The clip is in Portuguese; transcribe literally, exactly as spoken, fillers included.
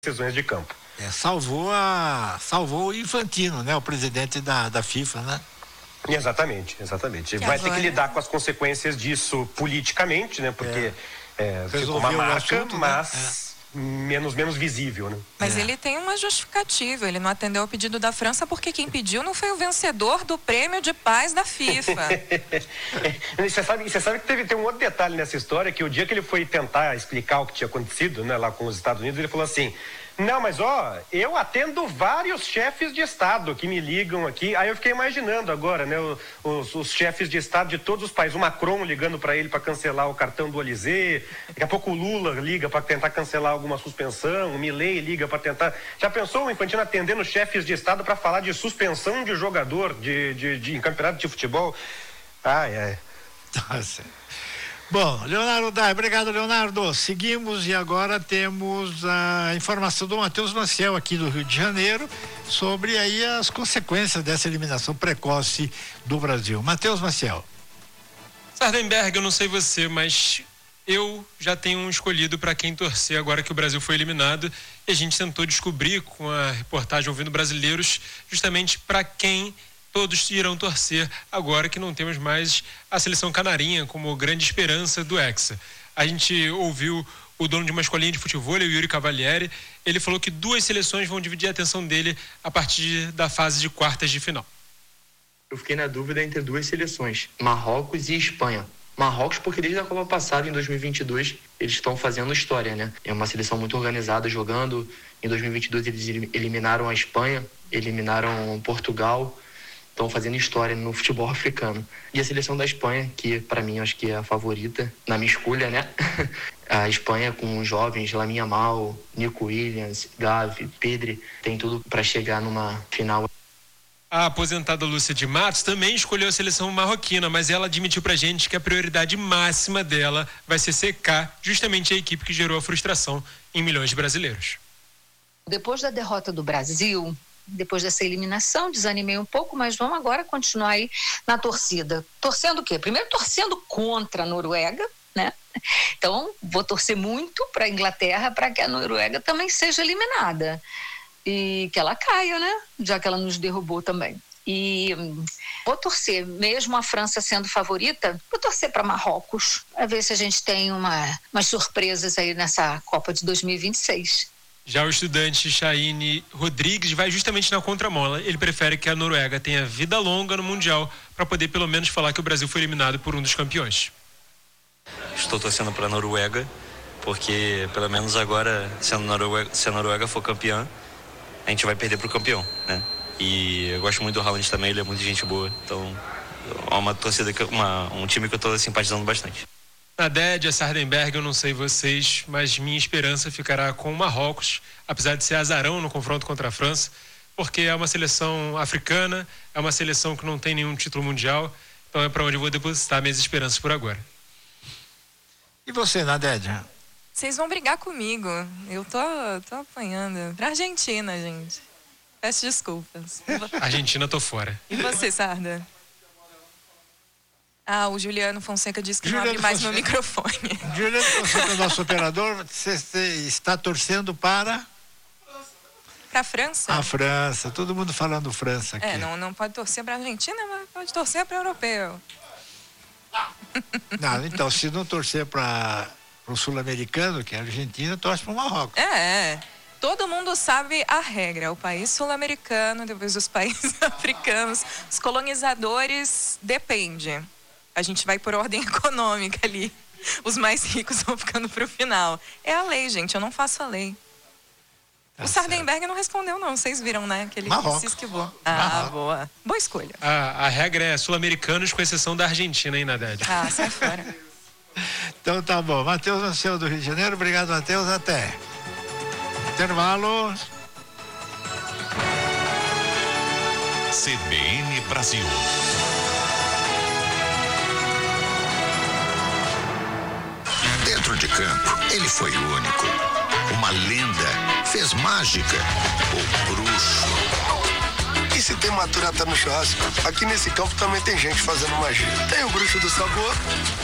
decisões de campo. É, salvou, a, salvou o Infantino, né? O presidente da, da FIFA, né? Exatamente, exatamente. Que vai agora... ter que lidar com as consequências disso politicamente, né? Porque é. É, ficou uma marca, assunto, mas... Né? É. Menos, menos visível, né? Mas é. ele tem uma justificativa, ele não atendeu ao pedido da França porque quem pediu não foi o vencedor do prêmio de paz da FIFA. Você sabe, você sabe que teve, tem um outro detalhe nessa história, que o dia que ele foi tentar explicar o que tinha acontecido, né, lá com os Estados Unidos, ele falou assim: não, mas ó, eu atendo vários chefes de Estado que me ligam aqui. Aí eu fiquei imaginando agora, né, os, os chefes de Estado de todos os países, o Macron ligando para ele para cancelar o cartão do Olysée, daqui a pouco o Lula liga para tentar cancelar alguma suspensão, o Milei liga para tentar... Já pensou o Infantino atendendo chefes de Estado para falar de suspensão de jogador de, de, de, em campeonato de futebol? Ai, ai. Nossa. Bom, Leonardo Dai, obrigado, Leonardo. Seguimos e agora temos a informação do Matheus Maciel aqui do Rio de Janeiro sobre aí as consequências dessa eliminação precoce do Brasil. Matheus Maciel. Sardenberg, eu não sei você, mas eu já tenho um escolhido para quem torcer agora que o Brasil foi eliminado, e a gente tentou descobrir com a reportagem Ouvindo Brasileiros justamente para quem todos irão torcer agora que não temos mais a seleção canarinha como grande esperança do Hexa. A gente ouviu o dono de uma escolinha de futebol, o Yuri Cavalieri. Ele falou que duas seleções vão dividir a atenção dele a partir da fase de quartas de final. Eu fiquei na dúvida entre duas seleções, Marrocos e Espanha. Marrocos porque desde a Copa passada, em dois mil e vinte e dois, eles estão fazendo história, né? É uma seleção muito organizada jogando. Em dois mil e vinte e dois eles eliminaram a Espanha, eliminaram Portugal. Estão fazendo história no futebol africano. E a seleção da Espanha, que para mim acho que é a favorita, na minha escolha, né? A Espanha com jovens, Lamine Yamal, Nico Williams, Gavi, Pedri, tem tudo para chegar numa final. A aposentada Lúcia de Matos também escolheu a seleção marroquina, mas ela admitiu pra gente que a prioridade máxima dela vai ser secar justamente a equipe que gerou a frustração em milhões de brasileiros. Depois da derrota do Brasil, depois dessa eliminação, desanimei um pouco, mas vamos agora continuar aí na torcida. Torcendo o quê? Primeiro torcendo contra a Noruega, né? Então, vou torcer muito para a Inglaterra para que a Noruega também seja eliminada. E que ela caia, né? Já que ela nos derrubou também. E hum, vou torcer, mesmo a França sendo favorita, vou torcer para Marrocos, a ver se a gente tem uma, umas surpresas aí nessa Copa de dois mil e vinte e seis. Já o estudante Chaine Rodrigues vai justamente na contramão. Ele prefere que a Noruega tenha vida longa no Mundial para poder pelo menos falar que o Brasil foi eliminado por um dos campeões. Estou torcendo para a Noruega, porque pelo menos agora, se a Noruega, se a Noruega for campeã, a gente vai perder para o campeão, né? E eu gosto muito do Haaland também, ele é muito gente boa. Então é uma torcida, que, uma, um time que eu estou simpatizando bastante. Na Dédia, Sardenberg, eu não sei vocês, mas minha esperança ficará com o Marrocos, apesar de ser azarão no confronto contra a França, porque é uma seleção africana, é uma seleção que não tem nenhum título mundial, então é para onde eu vou depositar minhas esperanças por agora. E você, Nadédia? Vocês vão brigar comigo, eu tô, tô apanhando. Pra Argentina, gente. Peço desculpas. Argentina, tô fora. E você, Sarda? Ah, o Juliano Fonseca disse que Juliano não abre mais Fonseca. meu microfone. Juliano Fonseca, nosso operador, você está torcendo para... Pra França? A França, todo mundo falando França aqui. É, não, não pode torcer pra Argentina, mas pode torcer pra europeu. Não, então, se não torcer para o sul-americano, que é a Argentina, torce para o Marrocos. É, é. Todo mundo sabe a regra. O país sul-americano, depois os países africanos, os colonizadores, depende. A gente vai por ordem econômica ali. Os mais ricos vão ficando pro final. É a lei, gente. Eu não faço a lei. Tá o Sardenberg certo. Não respondeu, não. Vocês viram, né? Que ele se esquivou. Ah, Marrocos. Boa. Boa escolha. A, a regra é sul-americanos, com exceção da Argentina, hein, Nadédia? Ah, sai fora. Então tá bom. Matheus Maciel do Rio de Janeiro. Obrigado, Matheus. Até. Intervalo. C B N Brasil. Dentro de campo, ele foi único. Uma lenda, fez mágica, o bruxo. E se tem maturata no churrasco, aqui nesse campo também tem gente fazendo magia. Tem o bruxo do sabor